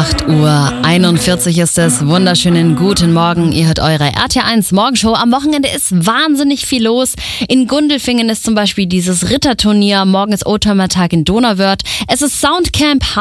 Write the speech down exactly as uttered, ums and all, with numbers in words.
acht Uhr einundvierzig ist es. Wunderschönen guten Morgen. Ihr hört eure R T eins Morgenshow. Am Wochenende ist wahnsinnig viel los. In Gundelfingen ist zum Beispiel dieses Ritterturnier. Morgen ist Oldtimer-Tag in Donauwörth. Es ist Soundcamp